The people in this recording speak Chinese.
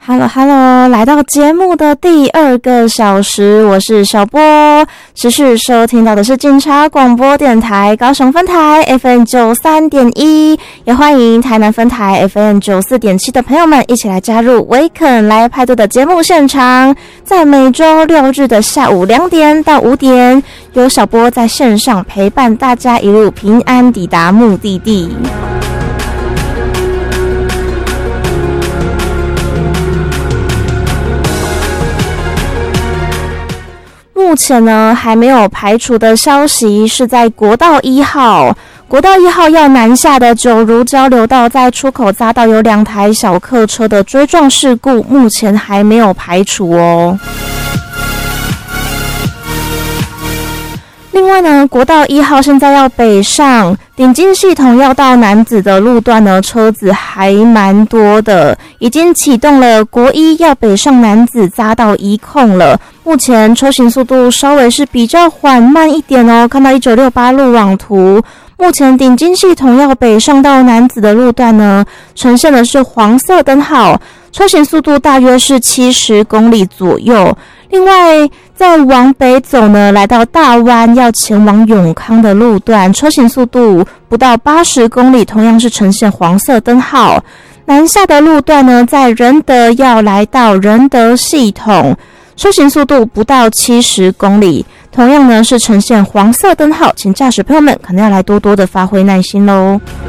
Hello， 来到节目的第2个小时，我是小波。持续收听到的是警察广播电台高雄分台 FM 93.1，也欢迎台南分台 FM 94.7的朋友们一起来加入维肯来派对的节目现场。在每周6日的下午2点到5点，有小波在线上陪伴大家一路平安抵达目的地。目前呢，还没有排除的消息是在国道1号。国道1号要南下的九如交流道，在出口匝道有2台小客车的追撞事故，目前还没有排除哦。另外呢，国道1号现在要北上，顶金系统要到楠梓的路段呢，车子还蛮多的，已经启动了国1要北上楠梓匝道一控了。目前车行速度稍微是比较缓慢一点哦，看到1968路网图，目前顶金系统要北上到楠梓的路段呢，呈现的是黄色灯号，车行速度大约是70公里左右。另外再往北走呢，来到大湾要前往永康的路段，车行速度不到80公里，同样是呈现黄色灯号。南下的路段呢，在仁德要来到仁德系统，车行速度不到70公里，同样呢是呈现黄色灯号，请驾驶朋友们可能要来多多的发挥耐心咯。